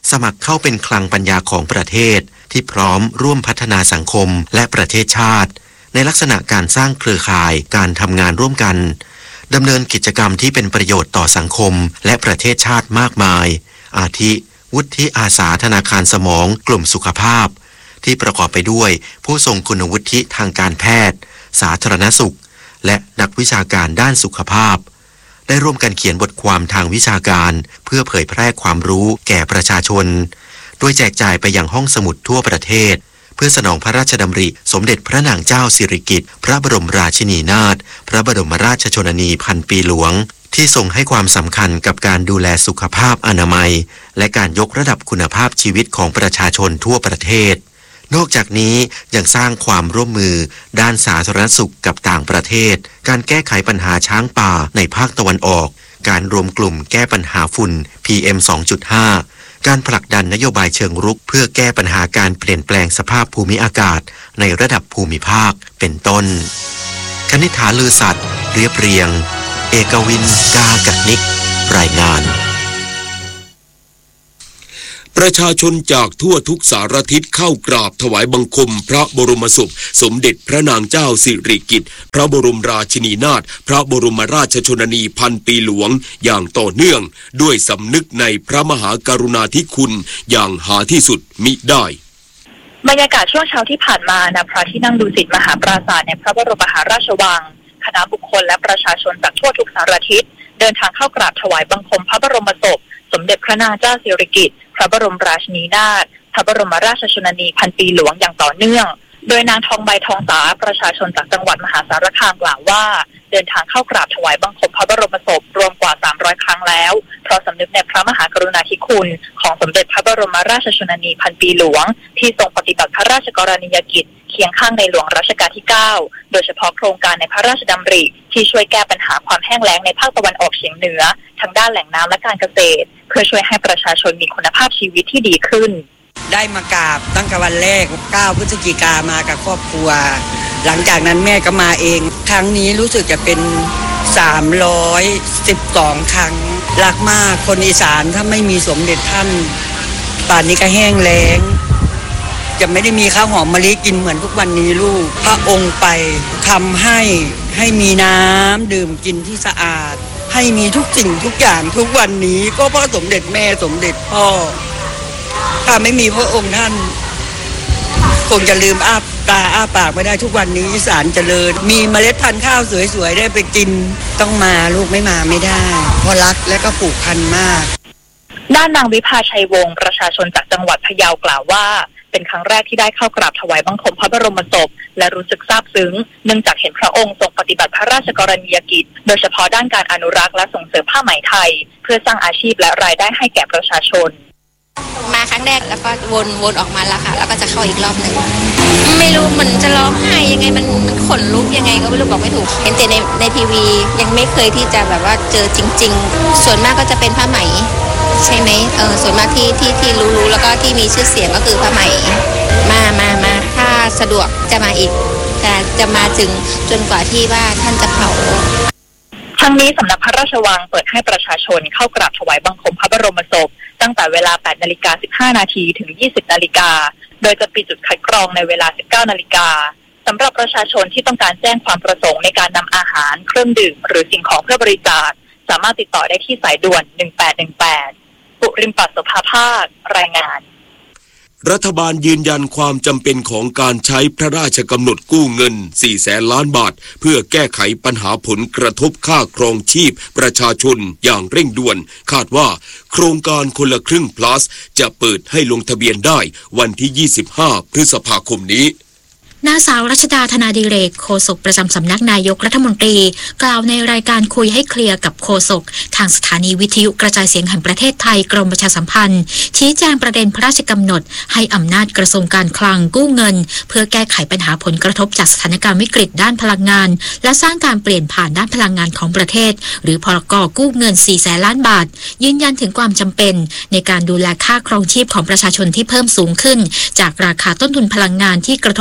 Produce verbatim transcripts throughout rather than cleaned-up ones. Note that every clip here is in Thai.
สมัครเข้าเป็นคลังปัญญาของประเทศที่พร้อมร่วมพัฒนาสังคมและประเทศชาติในลักษณะการสร้างเครือข่ายการทำงานร่วมกันดำเนินกิจกรรมที่เป็นประโยชน์ต่อสังคมและประเทศชาติมากมายอาทิวุฒิอาสาธนาคารสมองกลุ่มสุขภาพที่ประกอบไปด้วยผู้ทรงคุณวุฒิทางการแพทย์สาธารณสุขและนักวิชาการด้านสุขภาพได้ร่วมกันเขียนบทความทางวิชาการเพื่อเผยแพร่ความรู้แก่ประชาชนโดยแจกจ่ายไปยังห้องสมุดทั่วประเทศเพื่อสนองพระราชดำริสมเด็จพระนางเจ้าสิริกิติ์พระบรมราชินีนาถพระบรมราชชนนีพันปีหลวงที่ทรงให้ความสำคัญกับการดูแลสุขภาพอนามัยและการยกระดับคุณภาพชีวิตของประชาชนทั่วประเทศนอกจากนี้ยังสร้างความร่วมมือด้านสาธารณสุขกับต่างประเทศการแก้ไขปัญหาช้างป่าในภาคตะวันออกการรวมกลุ่มแก้ปัญหาฝุ่น พี เอ็ม สองจุดห้า การผลักดันนโยบายเชิงรุกเพื่อแก้ปัญหาการเปลี่ยนแปลงสภาพภูมิอากาศในระดับภูมิภาคเป็นต้นคณิษฐาลือสัตย์เรียบเรียงเอกวินกากัดนิกรายงานประชาชนจากทั่วทุกสารทิศเข้ากราบถวายบังคมพระบรมศพสมเด็จพระนางเจ้าสิริกิติ์พระบรมราชินีนาถพระบรมราชชนนีพันปีหลวงอย่างต่อเนื่องด้วยสำนึกในพระมหากรุณาธิคุณอย่างหาที่สุดมิได้บรรยากาศช่วงเช้าที่ผ่านมาณพระที่นั่งดุสิตมหาปราสาทในพระบรมมหาราชวังคณะบุคคลและประชาชนจากทั่วทุกสารทิศเดินทางเข้ากราบถวายบังคมพระบรมศพสมเด็จพระนางเจ้าสิริกิติ์พระบรมราชินีนาถพระบรมราชชนนีพันปีหลวงอย่างต่อเนื่องโดยนางทองใบทองสาประชาชนจากจังหวัดมหาสารคามกล่าวว่าเดินทางเข้ากราบถวายบังคมพระบรมศพรวมกว่าสามร้อยครั้งแล้วเพราะสำนึกในพระมหากรุณาธิคุณของสมเด็จพระบรมราชชนนีพันปีหลวงที่ทรงปฏิบัติพระราชกรณียกิจเคียงข้างในหลวงรัชกาลที่เก้าโดยเฉพาะโครงการในพระราชดำริที่ช่วยแก้ปัญหาความแห้งแล้งในภาคตะวันออกเฉียงเหนือทั้งด้านแหล่งน้ำและการเกษตรเพื่อช่วยให้ประชาชนมีคุณภาพชีวิตที่ดีขึ้นได้มากราบตั้งแต่วันแรกเก้าพฤศจิกามากับครอบครัวหลังจากนั้นแม่ก็มาเองครั้งนี้รู้สึกจะเป็นสามร้อยสิบสองครั้งรักมากคนอีสานถ้าไม่มีสมเด็จท่านป่านนี้ก็แห้งแล้งจะไม่ได้มีข้าวหอมมะลิกินเหมือนทุกวันนี้ลูกพระองค์ไปทำให้ให้มีน้ำดื่มกินที่สะอาดให้มีทุกสิ่งทุกอย่างทุกวันนี้ก็เพราะสมเด็จแม่สมเด็จพ่อถ้าไม่มีพระองค์ท่านคงจะลืมอ้าตาอ้าปากไม่ได้ทุกวันนี้อีสานเจริญมีเมล็ดพันธุ์ข้าวสวยๆได้ไปกินต้องมาลูกไม่มาไม่ได้เพราะรักและก็ผูกพันมากด้านนางวิภาชัยวงศ์ประชาชนจากจังหวัดพะเยากล่าวว่าเป็นครั้งแรกที่ได้เข้ากราบถวายบังคมพระบรมศพและรู้สึกซาบซึ้งเนื่องจากเห็นพระองค์ทรงปฏิบัติพระราชกรณียกิจโดยเฉพาะด้านการอนุรักษ์และส่งเสริมผ้าไหมไทยเพื่อสร้างอาชีพและรายได้ให้แก่ประชาชนมาครั้งแรกแล้วก็วนวนออกมาแล้วค่ะแล้วก็จะเข้าอีกรอบหนึ่งไม่รู้มันจะร้องไห้ยังไงมันมันขนลุกยังไงก็ไม่รู้บอกไม่ถูกเห็นแต่ในในทีวียังไม่เคยที่จะแบบว่าเจอจริงๆส่วนมากก็จะเป็นผ้าไหมใช่ไหมเออส่วนมากที่ที่ที่รู้ๆแล้วก็ที่มีชื่อเสียงก็คือผ้าไหมมามามาถ้าสะดวกจะมาอีกแต่จะมาถึงจนกว่าที่ว่าท่านจะเผาทั้งนี้สำนักพระราชวังเปิดให้ประชาชนเข้ากราบถวายบังคมพระบรมศพตั้งแต่เวลา แปดนาฬิกาสิบห้านาทีถึง ยี่สิบนาฬิกาโดยจะปิดจุดคัดกรองในเวลา สิบเก้านาฬิกาสำหรับประชาชนที่ต้องการแจ้งความประสงค์ในการนำอาหารเครื่องดื่มหรือสิ่งของเพื่อบริจาคสามารถติดต่อได้ที่สายด่วนหนึ่งแปดหนึ่งแปดปุริมปัสสุภาภาครายงานรัฐบาลยืนยันความจำเป็นของการใช้พระราชกำหนดกู้เงินสี่แสนล้านบาทเพื่อแก้ไขปัญหาผลกระทบค่าครองชีพประชาชนอย่างเร่งด่วนคาดว่าโครงการคนละครึ่ง plus จะเปิดให้ลงทะเบียนได้วันที่ยี่สิบห้าพฤษภาคมนี้นางสาวรัชดาธนาดิเรกโฆษกประจำสำนักนายกรัฐมนตรีกล่าวในรายการคุยให้เคลียร์กับโฆษกทางสถานีวิทยุกระจายเสียงแห่งประเทศไทยกรมประชาสัมพันธ์ชี้แจงประเด็นพระราชกำหนดให้อำนาจกระทรวงการคลังกู้เงินเพื่อแก้ไขปัญหาผลกระทบจากสถานการณ์วิกฤตด้านพลังงานและสร้างการเปลี่ยนผ่านด้านพลังงานของประเทศหรือพรก.กู้เงินสี่แสนล้านบาทยืนยันถึงความจำเป็นในการดูแลค่าครองชีพของประชาชนที่เพิ่มสูงขึ้นจากราคาต้นทุนพลังงานที่กระทบกับทุก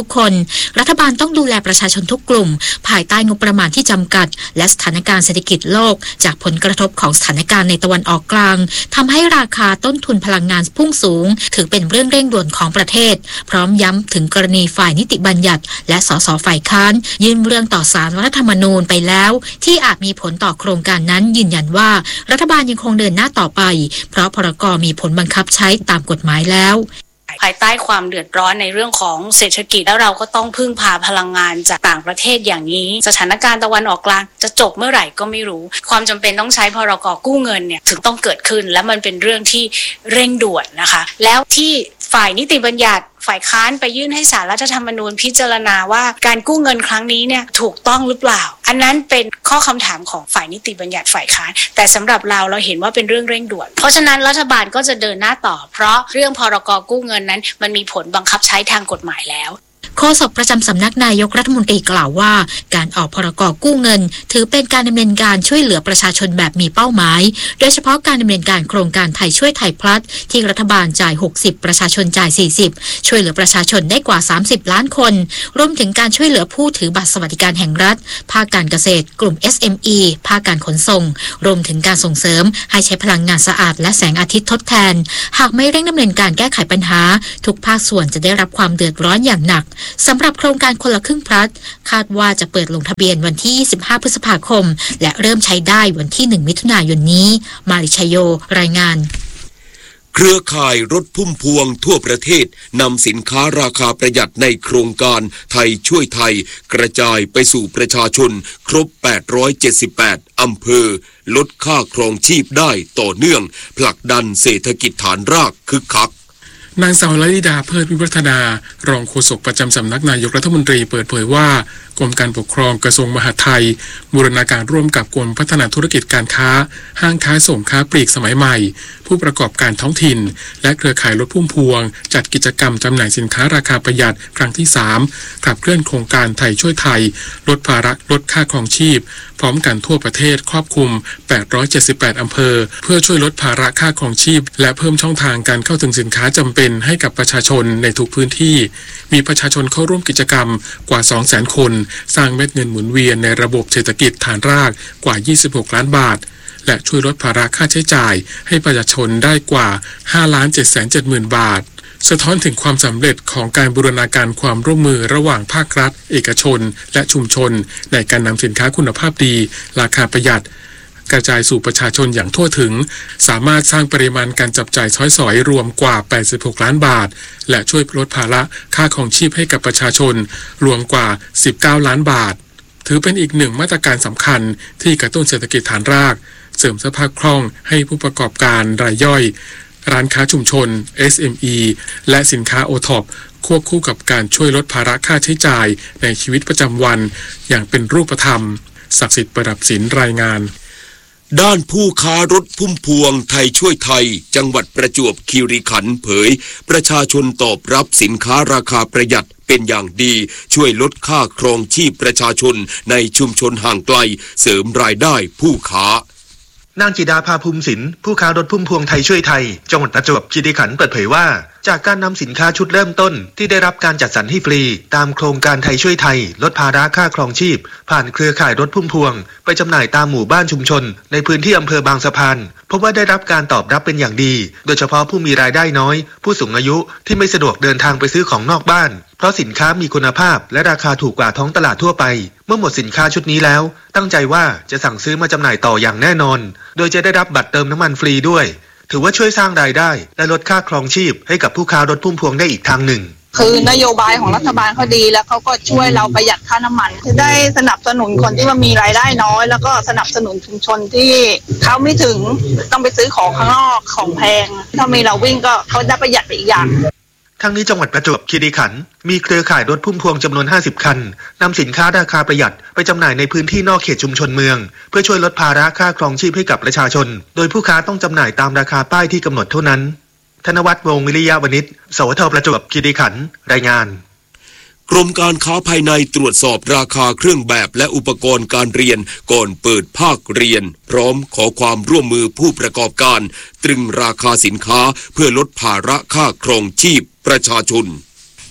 คนรัฐบาลต้องดูแลประชาชนทุกกลุ่มภายใต้งบประมาณที่จำกัดและสถานการณ์เศรษฐกิจโลกจากผลกระทบของสถานการณ์ในตะวันออกกลางทำให้ราคาต้นทุนพลังงานพุ่งสูงถือเป็นเรื่องเร่งด่วนของประเทศพร้อมย้ำถึงกรณีฝ่ายนิติบัญญัติและสสฝ่ายค้านยื่นเรื่องต่อศาลรัฐธรรมนูญไปแล้วที่อาจมีผลต่อโครงการนั้นยืนยันว่ารัฐบาลยังคงเดินหน้าต่อไปเพราะพรก.มีผลบังคับใช้ตามกฎหมายแล้วภายใต้ความเดือดร้อนในเรื่องของเศรษฐกิจแล้วเราก็ต้องพึ่งพาพลังงานจากต่างประเทศอย่างนี้สถานการณ์ตะวันออกกลางจะจบเมื่อไหร่ก็ไม่รู้ความจำเป็นต้องใช้พรก.กู้เงินเนี่ยถึงต้องเกิดขึ้นและมันเป็นเรื่องที่เร่งด่วนนะคะแล้วที่ฝ่ายนิติบัญญัติฝ่ายค้านไปยื่นให้ศาลรัฐธรรมนูญพิจารณาว่าการกู้เงินครั้งนี้เนี่ยถูกต้องหรือเปล่าอันนั้นเป็นข้อคำถามของฝ่ายนิติบัญญัติฝ่ายค้านแต่สำหรับเราเราเห็นว่าเป็นเรื่องเร่งด่วนเพราะฉะนั้นรัฐบาลก็จะเดินหน้าต่อเพราะเรื่องพรก.กู้เงินนั้นมันมีผลบังคับใช้ทางกฎหมายแล้วโฆษกประจำสำนักนายกรัฐมนตรีกล่าวว่าการออกพรก.กู้เงินถือเป็นการดำเนินการช่วยเหลือประชาชนแบบมีเป้าหมายโดยเฉพาะการดำเนินการโครงการไทยช่วยไทยพลัสที่รัฐบาลจ่ายหกสิบประชาชนจ่ายสี่สิบช่วยเหลือประชาชนได้กว่าสามสิบล้านคนรวมถึงการช่วยเหลือผู้ถือบัตรสวัสดิการแห่งรัฐภาคการเกษตรกลุ่ม เอส เอ็ม อี ภาคการขนส่งรวมถึงการส่งเสริมให้ใช้พลังงานสะอาดและแสงอาทิตย์ทดแทนหากไม่เร่งดำเนินการแก้ไขปัญหาทุกภาคส่วนจะได้รับความเดือดร้อนอย่างหนักสำหรับโครงการคนละครึ่งพลัสคาดว่าจะเปิดลงทะเบียนวันที่ยี่สิบห้าพฤษภาคมและเริ่มใช้ได้วันที่หนึ่งมิถุนายนนี้มาริชโยรายงานเครือข่ายรถพุ่มพวงทั่วประเทศนำสินค้าราคาประหยัดในโครงการไทยช่วยไทยกระจายไปสู่ประชาชนครบแปดร้อยเจ็ดสิบแปดอำเภอลดค่าครองชีพได้ต่อเนื่องผลักดันเศรษฐกิจฐานรากคึกคักนางสาวลลิดาเพิดวิวัฒนารองโฆษกประจำสำนักนายกรัฐมนตรีเปิดเผยว่ากรมการปกครองกระทรวงมหาดไทยบูรณาการร่วมกับกรมพัฒนาธุรกิจการค้าห้างค้าส่งค้าปลีกสมัยใหม่ผู้ประกอบการท้องถิ่นและเครือข่ายรถพุ่มพวงจัดกิจกรรมจำหน่ายสินค้าราคาประหยัดครั้งที่สามขับเคลื่อนโครงการไทยช่วยไทยลดภาระลดค่าครองชีพพร้อมกันทั่วประเทศครอบคลุมแปดร้อยเจ็ดสิบแปดอำเภอเพื่อช่วยลดภาระค่าครองชีพและเพิ่มช่องทางการเข้าถึงสินค้าจำเป็นให้กับประชาชนในทุกพื้นที่มีประชาชนเข้าร่วมกิจกรรมกว่า สองแสน คนสร้างเม็ดเงินหมุนเวียนในระบบเศรษฐกิจฐานรากกว่ายี่สิบหกล้านบาทและช่วยลดภาระค่าใช้จ่ายให้ประชาชนได้กว่า ห้าล้านเจ็ดแสนเจ็ดหมื่น บาทสะท้อนถึงความสำเร็จของการบูรณาการความร่วมมือระหว่างภาครัฐเอกชนและชุมชนในการนำสินค้าคุณภาพดีราคาประหยัดกระจายสู่ประชาชนอย่างทั่วถึงสามารถสร้างปริมาณการจับจ่ายใช้สอยรวมกว่าแปดสิบหกล้านบาทและช่วยลดภาระค่าครองชีพให้กับประชาชนรวมกว่าสิบเก้าล้านบาทถือเป็นอีกหนึ่งมาตรการสำคัญที่กระตุ้นเศรษฐกิจฐานรากเสริมสภาพคล่องให้ผู้ประกอบการรายย่อยร้านค้าชุมชน เอส เอ็ม อี และสินค้า โอ ท็อป ควบคู่กับการช่วยลดภาระค่าใช้จ่ายในชีวิตประจำวันอย่างเป็นรูปธรรมศักดิ์สิทธิ์ประดับศิลป์รายงานด้านผู้ค้ารถพุ่มพวงไทยช่วยไทยจังหวัดประจวบคีรีขันธ์เผยประชาชนตอบรับสินค้าราคาประหยัดเป็นอย่างดีช่วยลดค่าครองชีพประชาชนในชุมชนห่างไกลเสริมรายได้ผู้ค้านางจิดาภาภูมิศิลป์ผู้ค้ารถพุ่มพวงไทยช่วยไทยจังหวัดประจวบคีรีขันธ์เปิดเผยว่าจากการนำสินค้าชุดเริ่มต้นที่ได้รับการจัดสรรให้ฟรีตามโครงการไทยช่วยไทยลดภาระค่าครองชีพผ่านเครือข่ายรถพุ่มพวงไปจำหน่ายตามหมู่บ้านชุมชนในพื้นที่อำเภอบางสะพานพบว่าได้รับการตอบรับเป็นอย่างดีโดยเฉพาะผู้มีรายได้น้อยผู้สูงอายุที่ไม่สะดวกเดินทางไปซื้อของนอกบ้านเพราะสินค้ามีคุณภาพและราคาถูกกว่าท้องตลาดทั่วไปเมื่อหมดสินค้าชุดนี้แล้วตั้งใจว่าจะสั่งซื้อมาจำหน่ายต่ออย่างแน่นอนโดยจะได้รับบัตรเติมน้ำมันฟรีด้วยถือว่าช่วยสร้างรายได้และลดค่าครองชีพให้กับผู้ค้ารถพุ่มพวงได้อีกทางหนึ่งคือนโยบายของรัฐบาลเขาดีแล้วเขาก็ช่วยเราประหยัดค่าน้ำมันจะได้สนับสนุนคนที่ว่ามีรายได้น้อยแล้วก็สนับสนุนชุมชนที่เขาไม่ถึงต้องไปซื้อของข้างนอกของแพงถ้ามีเราวิ่งก็เขาได้ประหยัดไปอีกอย่างทั้งนี้จังหวัดประจวบคีรีขันธ์มีเครือข่ายรถพุ่มพวงจำนวนห้าสิบคันนำสินค้าราคาประหยัดไปจำหน่ายในพื้นที่นอกเขตชุมชนเมืองเพื่อช่วยลดภาระค่าครองชีพให้กับประชาชนโดยผู้ค้าต้องจำหน่ายตามราคาป้ายที่กำหนดเท่านั้นธนวัฒน์วงศ์วิริยะวณิชสวทประจวบคีรีขันธ์รายงานกรมการค้าภายในตรวจสอบราคาเครื่องแบบและอุปกรณ์การเรียนก่อนเปิดภาคเรียนพร้อมขอความร่วมมือผู้ประกอบการตรึงราคาสินค้าเพื่อลดภาระค่าครองชีพประชาชน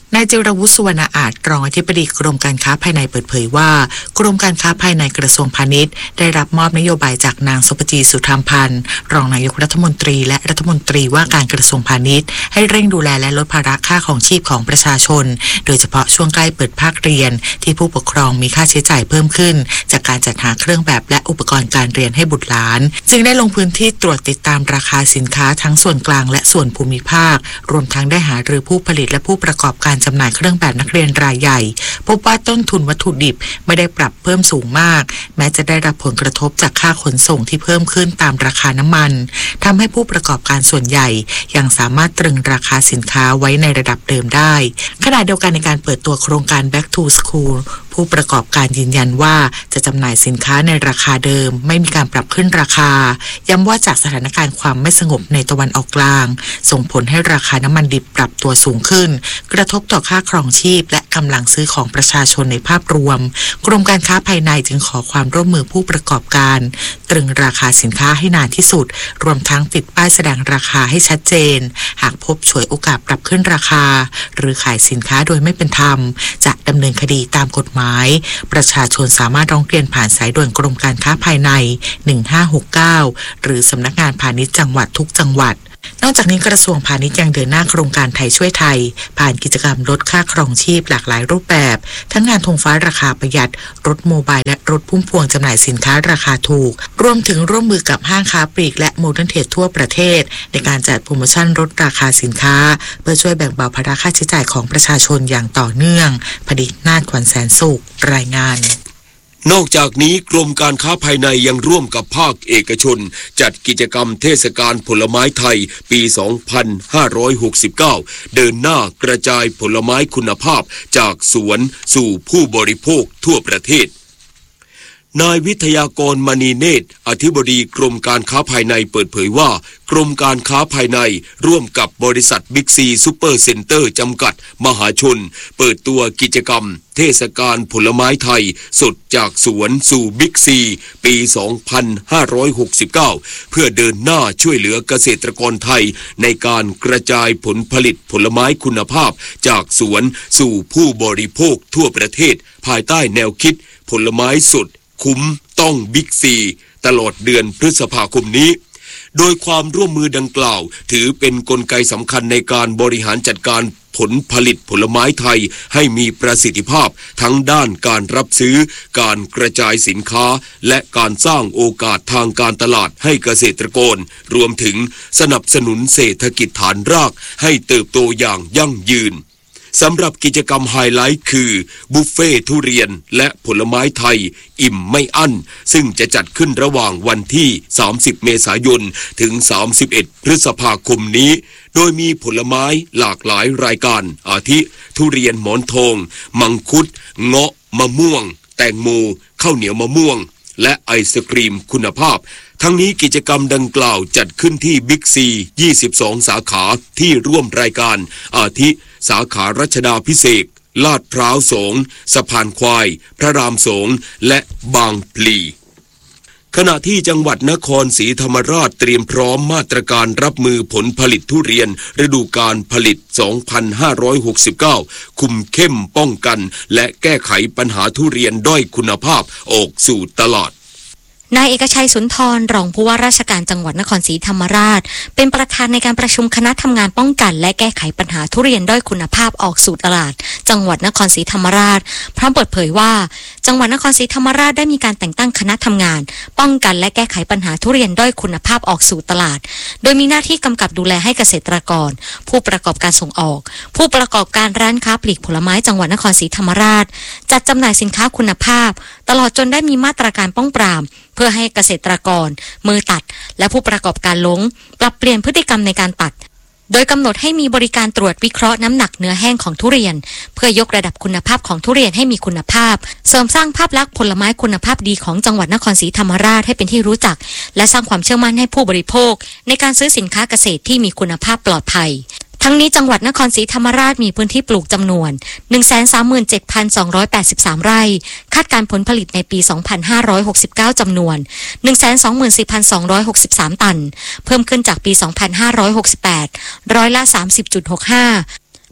นายจิรวุฒิ สุวรรณอาจรองอธิบดีกรมการค้าภายในเปิดเผยว่ากรมการค้าภายในกระทรวงพาณิชย์ได้รับมอบนโยบายจากนางสุปจีสุธรรมพันธ์รองนายกรัฐมนตรีและรัฐมนตรีว่าการกระทรวงพาณิชย์ให้เร่งดูแลและลดภาระค่าของชีพของประชาชนโดยเฉพาะช่วงใกล้เปิดภาคเรียนที่ผู้ปกครองมีค่าใช้จ่ายเพิ่มขึ้นจากการจัดหาเครื่องแบบและอุปกรณ์การเรียนให้บุตรหลานจึงได้ลงพื้นที่ตรวจติดตามราคาสินค้าทั้งส่วนกลางและส่วนภูมิภาครวมทั้งได้หารือผู้ผลิตและผู้ประกอบการจำหน่ายเครื่องแบบนักเรียนรายใหญ่พบว่าต้นทุนวัตถุดิบไม่ได้ปรับเพิ่มสูงมากแม้จะได้รับผลกระทบจากค่าขนส่งที่เพิ่มขึ้นตามราคาน้ำมันทำให้ผู้ประกอบการส่วนใหญ่ยังสามารถตรึงราคาสินค้าไว้ในระดับเดิมได้ขณะเดียวกันในการเปิดตัวโครงการ Back to School ผู้ประกอบการยืนยันว่าจะจำหน่ายสินค้าในราคาเดิมไม่มีการปรับขึ้นราคาย้ำว่าจากสถานการณ์ความไม่สงบในตะวันออกกลางส่งผลให้ราคาน้ำมันดิบปรับตัวสูงขึ้นกระทบต่อค่าครองชีพและกำลังซื้อของประชาชนในภาพรวมกรมการค้าภายในจึงขอความร่วมมือผู้ประกอบการตรึงราคาสินค้าให้นานที่สุดรวมทั้งติดป้ายแสดงราคาให้ชัดเจนหากพบฉวยโอกาสปรับขึ้นราคาหรือขายสินค้าโดยไม่เป็นธรรมจะดำเนินคดีตามกฎหมายประชาชนสามารถร้องเรียนผ่านสายด่วนกรมการค้าภายในหนึ่งห้าหกเก้าหรือสำนักงานพาณิชย์จังหวัดทุกจังหวัดนอกจากนี้กระทรวงพาณิชย์ยังเดินหน้าโครงการไทยช่วยไทยผ่านกิจกรรมลดค่าครองชีพหลากหลายรูปแบบทั้งงานธงฟ้าราคาประหยัดรถโมบายและรถพุ่มพวงจำหน่ายสินค้าราคาถูกรวมถึงร่วมมือกับห้างค้าปลีกและโมเดิร์นเทรดทั่วประเทศในการจัดโปรโมชั่นลดราคาสินค้าเพื่อช่วยแบ่งเบาภาระค่าใช้จ่ายของประชาชนอย่างต่อเนื่องพดิษฐ์นาฏขวัญแสนสุขรายงานนอกจากนี้กรมการค้าภายในยังร่วมกับภาคเอกชนจัดกิจกรรมเทศกาลผลไม้ไทยปี สองพันห้าร้อยหกสิบเก้า เดินหน้ากระจายผลไม้คุณภาพจากสวนสู่ผู้บริโภคทั่วประเทศนายวิทยากรมณีเนตรอธิบดีกรมการค้าภายในเปิดเผยว่ากรมการค้าภายในร่วมกับบริษัทบิ๊กซีซูเปอร์เซ็นเตอร์จำกัดมหาชนเปิดตัวกิจกรรมเทศกาลผลไม้ไทยสดจากสวนสู่บิ๊กซีปี สองพันห้าร้อยหกสิบเก้า เพื่อเดินหน้าช่วยเหลือเกษตรกรไทยในการกระจายผลผลิตผลไม้คุณภาพจากสวนสู่ผู้บริโภคทั่วประเทศภายใต้แนวคิดผลไม้สดคุ้มต้องบิ๊กซีตลอดเดือนพฤษภาคมนี้โดยความร่วมมือดังกล่าวถือเป็นกลไกสำคัญในการบริหารจัดการผลผลิตผลไม้ไทยให้มีประสิทธิภาพทั้งด้านการรับซื้อการกระจายสินค้าและการสร้างโอกาสทางการตลาดให้เกษตรกรรวมถึงสนับสนุนเศรษฐกิจฐานรากให้เติบโตอย่างยั่งยืนสำหรับกิจกรรมไฮไลท์คือบุฟเฟ่ทุเรียนและผลไม้ไทยอิ่มไม่อั้นซึ่งจะจัดขึ้นระหว่างวันที่สามสิบเมษายนถึงสามสิบเอ็ดพฤษภาคมนี้โดยมีผลไม้หลากหลายรายการอาทิทุเรียนหมอนทองมังคุดเงาะมะม่วงแตงโมข้าวเหนียวมะม่วงและไอศกรีมคุณภาพทั้งนี้กิจกรรมดังกล่าวจัดขึ้นที่บิ๊กซียี่สิบสองสาขาที่ร่วมรายการอาทิสาขารัชดาภิเษกลาดพร้าวสองสะพานควายพระรามสองและบางพลีขณะที่จังหวัดนครศรีธรรมราชเตรียมพร้อมมาตรการรับมือผลผลิตทุเรียนฤดูกาลผลิต สองพันห้าร้อยหกสิบเก้า คุมเข้มป้องกันและแก้ไขปัญหาทุเรียนด้อยคุณภาพออกสู่ตลาดนายเอกชัยสุนทรรองผู้ว่าราชการจังหวัดนครศรีธรรมราชเป็นประธานในการประชุมคณะทำงานป้องกันและแก้ไขปัญหาทุเรียนด้อยคุณภาพออกสู่ตลาดจังหวัดนครศรีธรรมราชพร้อมเปิดเผยว่าจังหวัดนครศรีธรรมราชได้มีการแต่งตั้งคณะทำงานป้องกันและแก้ไขปัญหาทุเรียนด้อยคุณภาพออกสู่ตลาดโดยมีหน้าที่กำกับดูแลให้เกษตรกรผู้ประกอบการส่งออกผู้ประกอบการร้านค้าปลีกผลไม้จังหวัดนครศรีธรรมราชจัดจำหน่ายสินค้าคุณภาพตลอดจนได้มีมาตรการป้องปรามเพื่อให้เกษตรกรมือตัดและผู้ประกอบการหลงปรับเปลี่ยนพฤติกรรมในการตัดโดยกำหนดให้มีบริการตรวจวิเคราะห์น้ำหนักเนื้อแห้งของทุเรียนเพื่อยกระดับคุณภาพของทุเรียนให้มีคุณภาพเสริมสร้างภาพลักษณ์ผลไม้คุณภาพดีของจังหวัดนครศรีธรรมราชให้เป็นที่รู้จักและสร้างความเชื่อมั่นให้ผู้บริโภคในการซื้อสินค้าเกษตรที่มีคุณภาพปลอดภัยทั้งนี้จังหวัดนครศรีธรรมราชมีพื้นที่ปลูกจำนวน หนึ่งแสนสามหมื่นเจ็ดพันสองร้อยแปดสิบสาม ไร่คาดการผลผลิตในปี สองพันห้าร้อยหกสิบเก้า จำนวน หนึ่งแสนสองหมื่นสี่พันสองร้อยหกสิบสาม ตันเพิ่มขึ้นจากปี สองพันห้าร้อยหกสิบแปด ร้อยละ สามสิบจุดหกห้า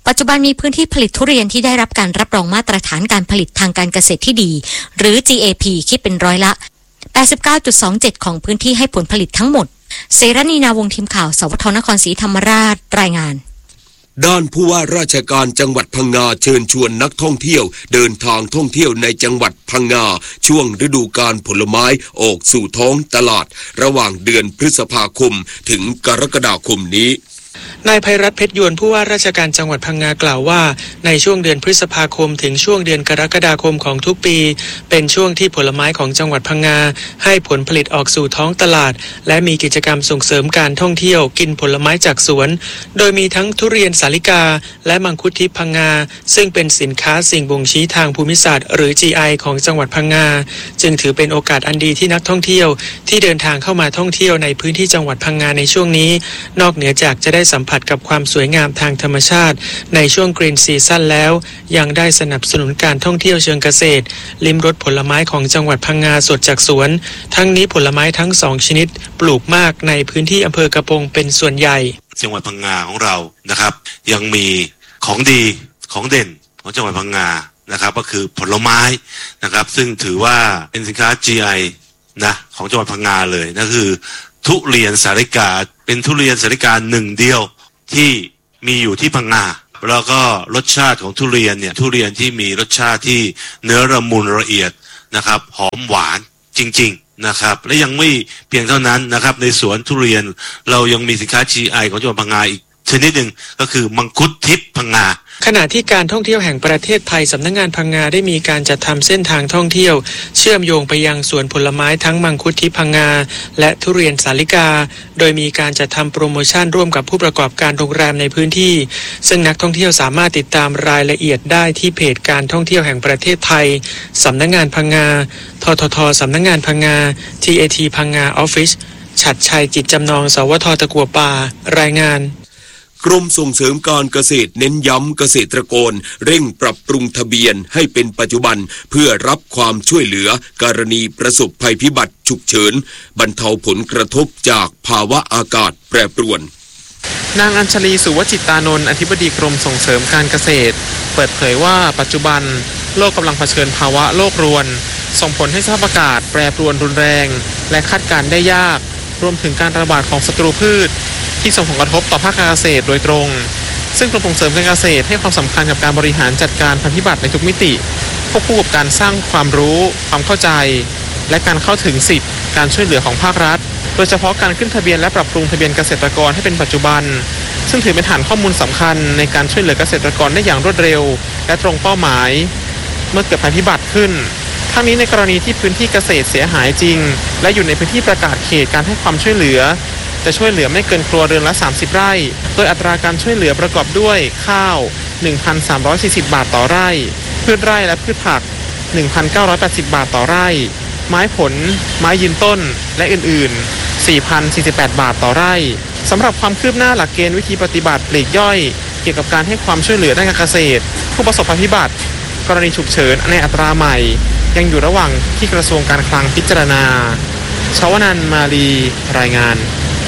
ปัจจุบันมีพื้นที่ผลิตทุเรียนที่ได้รับการรับรองมาตรฐานการผลิตทางการเกษตรที่ดีหรือ จี เอ พี คิดเป็นร้อยละ แปดสิบเก้าจุดสองเจ็ด ของพื้นที่ให้ผลผลิตทั้งหมดเสรณีนาวงศ์ทีมข่าวสวทนครศรีธรรมราชรายงานด้านผู้ว่าราชการจังหวัดพังงาเชิญชวนนักท่องเที่ยวเดินทางท่องเที่ยวในจังหวัดพังงาช่วงฤดูกาลผลไม้ออกสู่ท้องตลาดระหว่างเดือนพฤษภาคมถึงกรกฎาคมนี้นายไพรัตน์เพชรยวนผู้ว่าราชการจังหวัดพังงากล่าวว่าในช่วงเดือนพฤษภาคมถึงช่วงเดือนกรกฎาคมของทุกปีเป็นช่วงที่ผลไม้ของจังหวัดพังงาให้ผลผลิตออกสู่ท้องตลาดและมีกิจกรรมส่งเสริมการท่องเที่ยวกินผลไม้จากสวนโดยมีทั้งทุเรียนสาลิกาและมังคุดทิพย์พังงาซึ่งเป็นสินค้าสิ่งบ่งชี้ทางภูมิศาสตร์หรือ จี ไอ ของจังหวัดพังงาจึงถือเป็นโอกาสอันดีที่นักท่องเที่ยวที่เดินทางเข้ามาท่องเที่ยวในพื้นที่จังหวัดพังงาในช่วงนี้นอกเหนือจากจะได้สัมผัสกับความสวยงามทางธรรมชาติในช่วงกรีนซีซั่นแล้วยังได้สนับสนุนการท่องเที่ยวเชิงเกษตรลิ้มรสผลไม้ของจังหวัดพังงาสดจากสวนทั้งนี้ผลไม้ทั้งสองชนิดปลูกมากในพื้นที่อำเภอกระพงเป็นส่วนใหญ่จังหวัดพังงาของเรานะครับยังมีของดีของเด่นของจังหวัดพังงานะครับก็คือผลไม้นะครับซึ่งถือว่าเป็นสินค้า จี ไอ นะของจังหวัดพังงาเลยนั่นคือทุเรียนสาลิกาเป็นทุเรียนสาลิกาหนึ่งเดียวที่มีอยู่ที่พังงาแล้วก็รสชาติของทุเรียนเนี่ยทุเรียนที่มีรสชาติที่เนื้อละมุนละเอียดนะครับหอมหวานจริงๆนะครับและยังไม่เพียงเท่านั้นนะครับในสวนทุเรียนเรายังมีสินค้า จี ไอ ของจังหวัดพังงาอีกชนิดหนึ่งก็คือมังคุดทิพย์พังงาขณะที่การท่องเที่ยวแห่งประเทศไทยสำนักงานพังงาได้มีการจัดทำเส้นทางท่องเที่ยวเชื่อมโยงไปยังสวนผลไม้ทั้งมังคุดทิพย์พังงาและทุเรียนสาลิกาโดยมีการจัดทำโปรโมชั่นร่วมกับผู้ประกอบการโรงแรมในพื้นที่ซึ่งนักท่องเที่ยวสามารถติดตามรายละเอียดได้ที่เพจการท่องเที่ยวแห่งประเทศไทยสำนักงานพังงาทททสำนักงานพังงา ที เอ ที พังงาออฟฟิศฉัตรชัยจิตจำนองสวทตะกัวป่ารายงานกรมส่งเสริมการเกษตรเน้นย้ำเกษตรกรเร่งปรับปรุงทะเบียนให้เป็นปัจจุบันเพื่อรับความช่วยเหลือกรณีประสบภัยพิบัติฉุกเฉินบรรเทาผลกระทบจากภาวะอากาศแปรปรวนนางอัญชลีสุวจิตตานนท์อธิบดีกรมส่งเสริมการเกษตรเปิดเผยว่าปัจจุบันโลกกำลังเผชิญภาวะโลกรวนส่งผลให้สภาพอากาศแปรปรวนรุนแรงและคาดการณ์ได้ยากรวมถึงการระบาดของศัตรูพืชที่ส่งผลกระทบต่อภาคการเกษตรโดยตรงซึ่งกรมส่งเสริมการเกษตรให้ความสำคัญกับการบริหารจัดการภัยพิบัติในทุกมิติควบคู่กับการสร้างความรู้ความเข้าใจและการเข้าถึงสิทธิการช่วยเหลือของภาครัฐโดยเฉพาะการขึ้นทะเบียนและปรับปรุงทะเบียนเกษตรกรให้เป็นปัจจุบันซึ่งถือเป็นฐานข้อมูลสำคัญในการช่วยเหลือเกษตรกรได้อย่างรวดเร็วและตรงเป้าหมายเมื่อเกิดภัยพิบัติขึ้นทั้งนี้ในกรณีที่พื้นที่เกษตรเสียหายจริงและอยู่ในพื้นที่ประกาศเขตการให้ความช่วยเหลือจะช่วยเหลือไม่เกินครัวเรือนละสามสิบไร่โดยอัตราการช่วยเหลือประกอบด้วยข้าว หนึ่งพันสามร้อยสี่สิบ บาทต่อไร่พืชไร่และพืชผัก หนึ่งพันเก้าร้อยแปดสิบ บาทต่อไร่ไม้ผลไม้ยืนต้นและอื่นๆ สี่พันสี่สิบแปด บาทต่อไร่สำหรับความคืบหน้าหลักเกณฑ์วิธีปฏิบัติปลีกย่อยเกี่ยวกับการให้ความช่วยเหลือด้านการเกษตรผู้ประสบภัยพิบัติกรณีฉุกเฉินในอัตราใหม่ยังอยู่ระหว่างที่กระทรวงการคลังพิจารณาชวนันท์มาลีรายงาน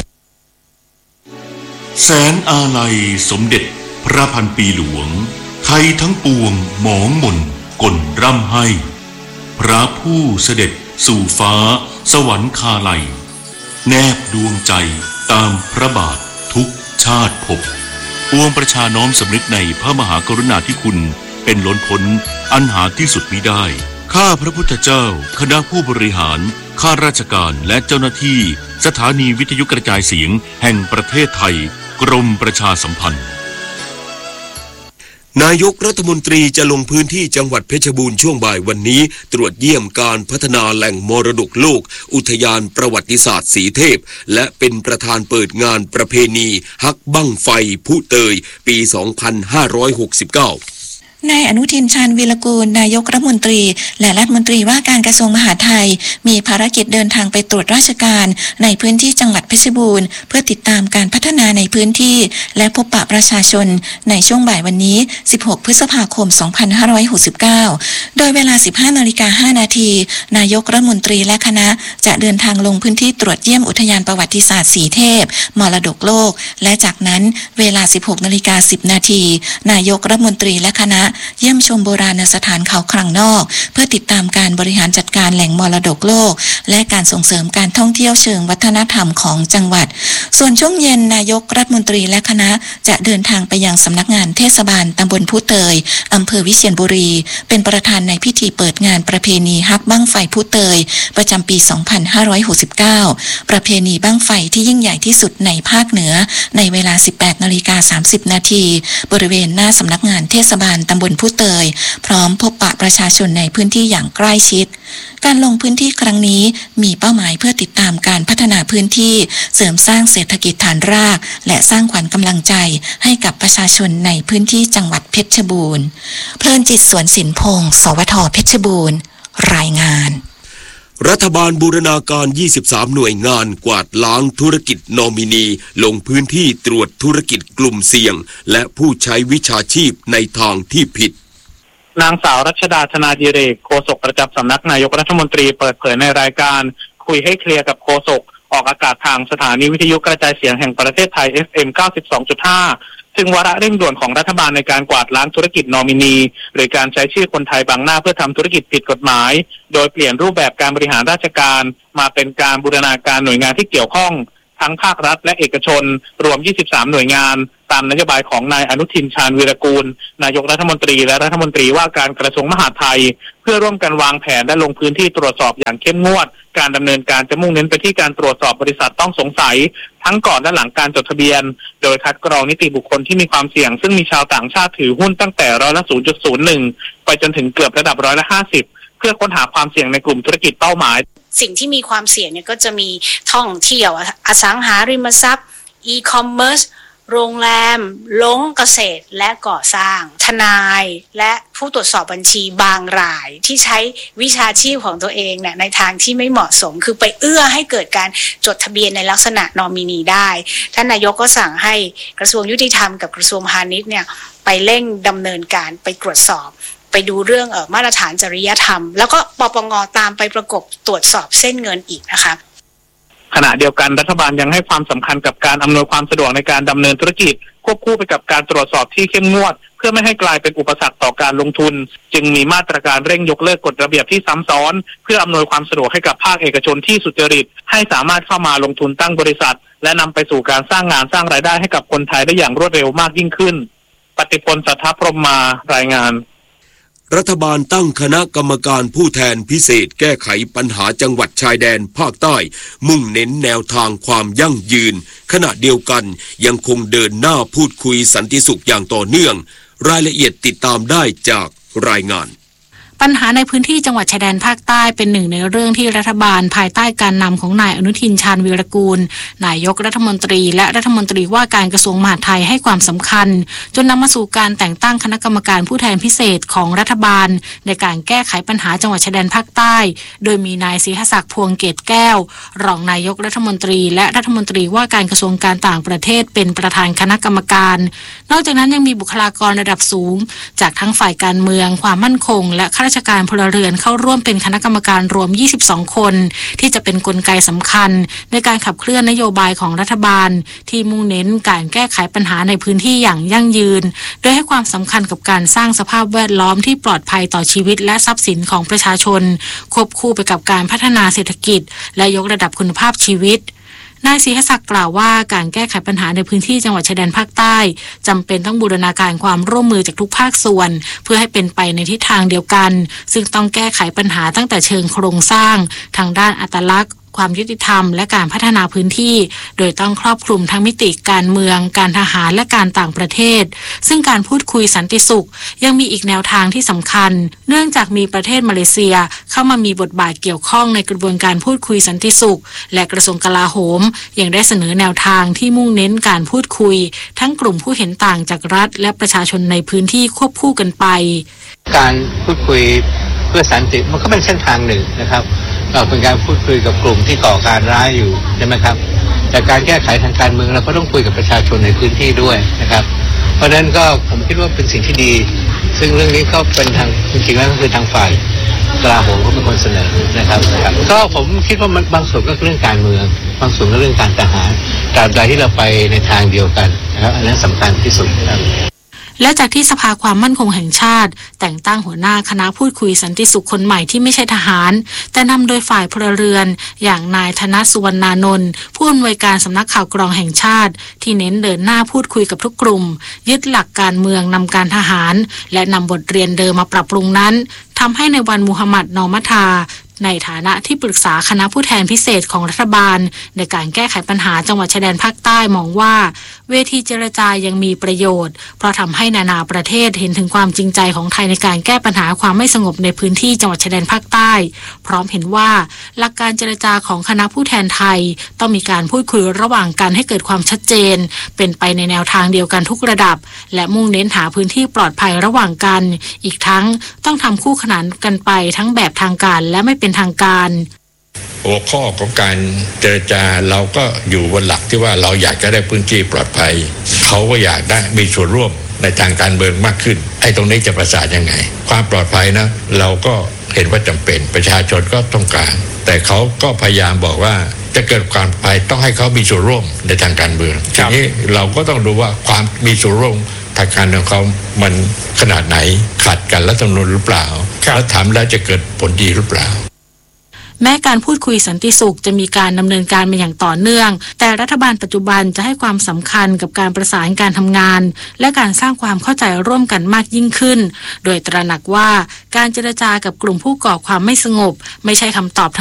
แสนอาลัยสมเด็จพระพันปีหลวงไทยทั้งปวงหมองมนกลร่ำให้พระผู้เสด็จสู่ฟ้าสวรรคาลัยแนบดวงใจตามพระบาททุกชาติภพปวงประชาน้อมสำนึกในพระมหากรุณาธิคุณเป็นล้นพ้นอันหาที่สุดมิได้ข้าพระพุทธเจ้าคณะผู้บริหารข้าราชการและเจ้าหน้าที่สถานีวิทยุกระจายเสียงแห่งประเทศไทยกรมประชาสัมพันธ์นายกรัฐมนตรีจะลงพื้นที่จังหวัดเพชรบูรณ์ช่วงบ่ายวันนี้ตรวจเยี่ยมการพัฒนาแหล่งมรดกโลกอุทยานประวัติศาสตร์สีเทพและเป็นประธานเปิดงานประเพณีฮักบั้งไฟผู้เตยปี สองพันห้าร้อยหกสิบเก้านายอนุทินชาญวีรกูลนายกรัฐมนตรีและรัฐมนตรีว่าการกระทรวงมหาดไทยมีภารกิจเดินทางไปตรวจราชการในพื้นที่จังหวัดเพชรบูรณ์เพื่อติดตามการพัฒนาในพื้นที่และพบปะประชาชนในช่วงบ่ายวันนี้สิบหกพฤษภาคมสองพันห้าร้อยหกสิบเก้าโดยเวลา สิบห้านาฬิกาห้านาทีนายกรัฐมนตรีและคณะจะเดินทางลงพื้นที่ตรวจเยี่ยมอุทยานประวัติศาสตร์สีเทพมรดกโลกและจากนั้นเวลา สิบหกนาฬิกาสิบนาทีนายกรัฐมนตรีและคณะเยี่ยมชมโบราณสถานเขาคลังนอกเพื่อติดตามการบริหารจัดการแหล่งมรดกโลกและการส่งเสริมการท่องเที่ยวเชิงวัฒนธรรมของจังหวัดส่วนช่วงเย็นนายกรัฐมนตรีและคณะจะเดินทางไปยังสำนักงานเทศบาลตำบลผู้เตยอำเภอวิเชียรบุรีเป็นประธานในพิธีเปิดงานประเพณีฮักบั้งไฟผู้เตยประจำปีสองพันห้าร้อยหกสิบเก้าประเพณีบั้งไฟที่ยิ่งใหญ่ที่สุดในภาคเหนือในเวลา สิบแปดนาฬิกาสามสิบนาทีบริเวณหน้าสำนักงานเทศบาลตำบลผู้เตยพร้อมพบปะประชาชนในพื้นที่อย่างใกล้ชิดการลงพื้นที่ครั้งนี้มีเป้าหมายเพื่อติดตามการพัฒนาพื้นที่เสริมสร้างเศรษฐกิจฐานรากและสร้างขวัญกำลังใจให้กับประชาชนในพื้นที่จังหวัดเพชรบูรณ์เพลินจิตสวนสินพงศ์สวทเพชรบูรณ์รายงานรัฐบาลบูรณาการยี่สิบสามหน่วยงานกวาดล้างธุรกิจนอมินีลงพื้นที่ตรวจธุรกิจกลุ่มเสี่ยงและผู้ใช้วิชาชีพในทางที่ผิดนางสาวรัชดาธนาดิเรกโฆษกประจำสำนักนายกรัฐมนตรีเปิดเผยในรายการคุยให้เคลียร์กับโฆษกออกอากาศทางสถานีวิทยุกระจายเสียงแห่งประเทศไทย เอฟ เอ็ม เก้าสิบสองจุดห้า ซึ่งวาระเร่งด่วนของรัฐบาลในการกวาดล้างธุรกิจนอมินีหรือการใช้ชื่อคนไทยบังหน้าเพื่อทำธุรกิจผิดกฎหมายโดยเปลี่ยนรูปแบบการบริหารราชการมาเป็นการบูรณาการหน่วยงานที่เกี่ยวข้องทั้งภาครัฐและเอกชนรวมยี่สิบสามหน่วยงานตามนโยบายของนายอนุทินชาญวีรกูลนายกรัฐมนตรีและรัฐมนตรีว่าการกระทรวงมหาดไทยเพื่อร่วมกันวางแผนและลงพื้นที่ตรวจสอบอย่างเข้มงวดการดำเนินการจะมุ่งเน้นไปที่การตรวจสอบบริษัทต้องสงสัยทั้งก่อนและหลังการจดทะเบียนโดยคัดกรองนิติบุคคลที่มีความเสี่ยงซึ่งมีชาวต่างชาติถือหุ้นตั้งแต่ร้อยละ ศูนย์จุดศูนย์หนึ่ง ไปจนถึงเกือบระดับร้อยละห้าสิบเพื่อค้นหาความเสี่ยงในกลุ่มธุรกิจเป้าหมายสิ่งที่มีความเสี่ยงเนี่ยก็จะมีท่องเที่ยวอสังหาริมทรัพย์อีคอมเมิร์ซโรงแรมลงเกษตรและก่อสร้างทนายและผู้ตรวจสอบบัญชีบางรายที่ใช้วิชาชีพของตัวเองเนี่ยในทางที่ไม่เหมาะสมคือไปเอื้อให้เกิดการจดทะเบียนในลักษณะนอมินีได้ท่านนายกก็สั่งให้กระทรวงยุติธรรมกับกระทรวงพาณิชย์เนี่ยไปเร่งดำเนินการไปตรวจสอบไปดูเรื่องเอ่อมาตรฐานจริยธรรมแล้วก็ปปงตามไปประกบตรวจสอบเส้นเงินอีกนะคะขณะเดียวกันรัฐบาลยังให้ความสำคัญกับการอำนวยความสะดวกในการดำเนินธุรกิจควบคู่ไปกับการตรวจสอบที่เข้มงวดเพื่อไม่ให้กลายเป็นอุปสรรคต่อการลงทุนจึงมีมาตรการเร่งยกเลิกกฎระเบียบที่ซ้ำซ้อนเพื่ออำนวยความสะดวกให้กับภาคเอกชนที่สุจริตให้สามารถเข้ามาลงทุนตั้งบริษัทและนำไปสู่การสร้างงานสร้างรายได้ให้กับคนไทยได้อย่างรวดเร็วมากยิ่งขึ้นปฏิพล สัทธพรหมมารายงานรัฐบาลตั้งคณะกรรมการผู้แทนพิเศษแก้ไขปัญหาจังหวัดชายแดนภาคใต้มุ่งเน้นแนวทางความยั่งยืนขณะเดียวกันยังคงเดินหน้าพูดคุยสันติสุขอย่างต่อเนื่องรายละเอียดติดตามได้จากรายงานปัญหาในพื้นที่จังหวัดชายแดนภาคใต้เป็นหนึ่งในเรื่องที่รัฐบาลภายใต้การนำของนายอนุทินชาญวีรกูลนายกรัฐมนตรีและรัฐมนตรีว่าการกระทรวงมหาดไทยให้ความสำคัญจนนำมาสู่การแต่งตั้งคณะกรรมการผู้แทนพิเศษของรัฐบาลในการแก้ไขปัญหาจังหวัดชายแดนภาคใต้โดยมีนายศรีหศักดิ์พวงเกตแก้วรองนายกรัฐมนตรีและรัฐมนตรีว่าการกระทรวงการต่างประเทศเป็นประธานคณะกรรมการนอกจากนั้นยังมีบุคลากรระดับสูงจากทั้งฝ่ายการเมืองความมั่นคงและข้าราชการพลเรือนเข้าร่วมเป็นคณะกรรมการรวมยี่สิบสองคนที่จะเป็นกลไกสำคัญในการขับเคลื่อนนโยบายของรัฐบาลที่มุ่งเน้นการแก้ไขปัญหาในพื้นที่อย่างยั่งยืนโดยให้ความสำคัญกับการสร้างสภาพแวดล้อมที่ปลอดภัยต่อชีวิตและทรัพย์สินของประชาชนควบคู่ไปกับการพัฒนาเศรษฐกิจและยกระดับคุณภาพชีวิตนายศรีหศักดิ์กล่าวว่าการแก้ไขปัญหาในพื้นที่จังหวัดชายแดนภาคใต้จำเป็นต้องบูรณาการความร่วมมือจากทุกภาคส่วนเพื่อให้เป็นไปในทิศทางเดียวกันซึ่งต้องแก้ไขปัญหาตั้งแต่เชิงโครงสร้างทางด้านอัตลักษณ์ความยุติธรรมและการพัฒนาพื้นที่โดยต้องครอบคลุมทั้งมิติการเมืองการทหารและการต่างประเทศซึ่งการพูดคุยสันติสุขยังมีอีกแนวทางที่สำคัญเนื่องจากมีประเทศมาเลเซียเข้ามามีบทบาทเกี่ยวข้องในกระบวนการพูดคุยสันติสุขและกระทรวงกลาโหมยังได้เสนอแนวทางที่มุ่งเน้นการพูดคุยทั้งกลุ่มผู้เห็นต่างจากรัฐและประชาชนในพื้นที่ควบคู่กันไปการพูดคุยเพื่อสันติมันก็เป็นเส้นทางหนึ่งนะครับเราเป็นการพูดคุยกับกลุ่มที่ก่อการร้ายอยู่ใช่ไหมครับแต่การแก้ไขทางการเมืองเราก็ต้องคุยกับประชาชนในพื้นที่ด้วยนะครับเพราะฉะนั้นก็ผมคิดว่าเป็นสิ่งที่ดีซึ่งเรื่องนี้ก็เป็นทางจริงๆแล้วก็คือทางฝ่ายกลาโหมเขาเป็นคนเสนอนะครับก็ผมคิดว่ามันบางส่วนก็เรื่องการเมืองบางส่วนก็เรื่องการทหารตราบใดที่เราไปในทางเดียวกันนะครับอันนั้นสำคัญที่สุดครับและจากที่สภาความมั่นคงแห่งชาติแต่งตั้งหัวหน้าคณะพูดคุยสันติสุขคนใหม่ที่ไม่ใช่ทหารแต่นำโดยฝ่ายพลเรือนอย่างนายธนสุวรรณานนท์ผู้อำนวยการสำนักข่าวกรองแห่งชาติที่เน้นเดินหน้าพูดคุยกับทุกกลุ่มยึดหลักการเมืองนำการทหารและนำบทเรียนเดิมมาปรับปรุงนั้นทำให้ในวันมูฮัมหมัดนอมัทาในฐานะที่ปรึกษาคณะผู้แทนพิเศษของรัฐบาลในการแก้ไขปัญหาจังหวัดชายแดนภาคใต้มองว่าเวทีเจรจายังมีประโยชน์เพราะทำให้นานาประเทศเห็นถึงความจริงใจของไทยในการแก้ปัญหาความไม่สงบในพื้นที่จังหวัดชายแดนภาคใต้พร้อมเห็นว่าหลักการเจรจาของคณะผู้แทนไทยต้องมีการพูดคุยระหว่างกันให้เกิดความชัดเจนเป็นไปในแนวทางเดียวกันทุกระดับและมุ่งเน้นหาพื้นที่ปลอดภัยระหว่างกันอีกทั้งต้องทำคู่ขนานกันไปทั้งแบบทางการและไม่เป็นทางการหัวข้อของการเจรจาเราก็อยู่บนหลักที่ว่าเราอยากจะได้พื้นที่ปลอดภัยเขาก็อยากได้มีส่วนร่วมในทางการเมืองมากขึ้นไอ้ตรงนี้จะประสานยังไงความปลอดภัยนะเราก็เห็นว่าจำเป็นประชาชนก็ต้องการแต่เขาก็พยายามบอกว่าจะเกิดความปลอดภัยต้องให้เขามีส่วนร่วมในทางการเมืองทีนี้เราก็ต้องดูว่าความมีส่วนร่วมทางการของเขามันขนาดไหนขัดกันรัฐธรรมนูญหรือเปล่าแล้วทำแล้วจะเกิดผลดีหรือเปล่าแม้การพูดคุยสันติสุขจะมีการดำเนินการมาอย่างต่อเนื่องแต่รัฐบาลปัจจุบันจะให้ความสำคัญกับการประสานการทำงานและการสร้างความเข้าใจร่วมกันมากยิ่งขึ้นโดยตระหนักว่าการเจรจากับกลุ่มผู้ก่อความไม่สงบไม่ใช่คำตอบ